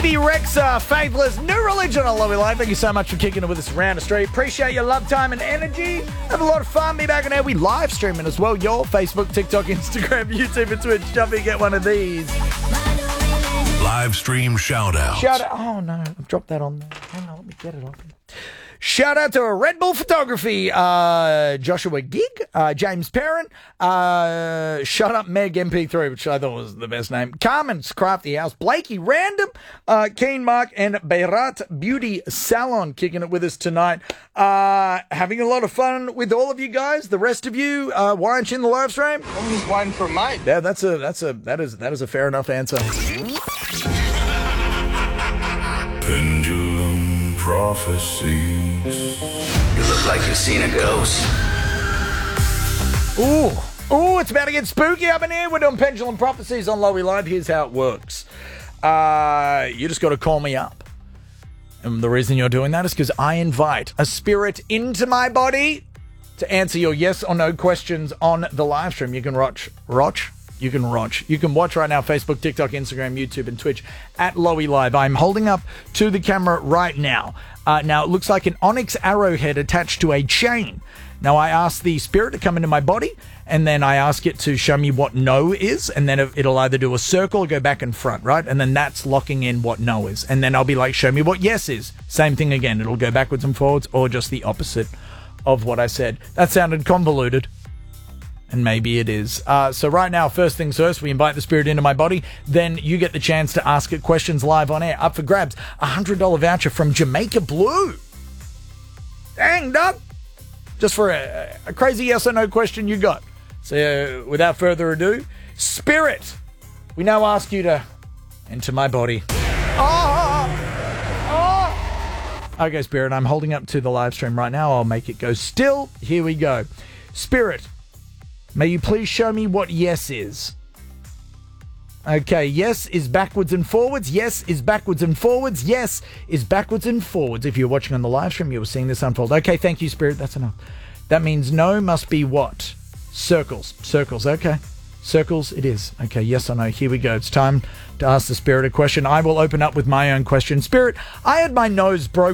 Bebe Rexha, Faithless, New Religion on Lowy Live. Thank you so much for kicking it with us around the street. Appreciate your love, time, and energy. Have a lot of fun. Be back on air. We live streaming as well. Your Facebook, TikTok, Instagram, YouTube, and Twitch. Jump in, get one of these. Live stream shout out. Oh no, I've dropped that on there. Hang on, let me get it off. Shout out to a Red Bull Photography, Joshua Gig, James Perrin, Shut Up Meg MP3, which I thought was the best name, Carmen's Crafty House, Blakey Random, Keen Mark, and Beirat Beauty Salon kicking it with us tonight. Having a lot of fun with all of you guys. The rest of you, why aren't you in the live stream? I'm just waiting for a mate. Yeah, that is a fair enough answer. Pendulum prophecies. You look like you've seen a ghost. Ooh, it's about to get spooky up in here. We're doing Pendulum Prophecies on Lowy Live. Here's how it works. You just got to call me up. And the reason you're doing that is because I invite a spirit into my body to answer your yes or no questions on the live stream. You can watch. You can watch right now, Facebook, TikTok, Instagram, YouTube, and Twitch at Lowy Live. I'm holding up to the camera right now. Now, it looks like an onyx arrowhead attached to a chain. Now, I ask the spirit to come into my body, and then I ask it to show me what no is, and then it'll either do a circle or go back and front, right? And then that's locking in what no is. And then I'll be like, show me what yes is. Same thing again. It'll go backwards and forwards, or just the opposite of what I said. That sounded convoluted. And maybe it is. So right now, first things first, we invite the spirit into my body. Then you get the chance to ask it questions live on air. Up for grabs, a $100 voucher from Jamaica Blue. Dang, Doug. Just for a crazy yes or no question you got. So without further ado, spirit, we now ask you to enter my body. Okay, spirit, I'm holding up to the live stream right now. I'll make it go still. Here we go. Spirit, may you please show me what yes is? Okay, yes is backwards and forwards. Yes is backwards and forwards. Yes is backwards and forwards. If you're watching on the live stream, you were seeing this unfold. Okay, thank you, Spirit. That's enough. That means no must be what? Circles. Circles, okay. Circles it is. Okay, yes or no. Here we go. It's time to ask the Spirit a question. I will open up with my own question. Spirit, I had my nose broken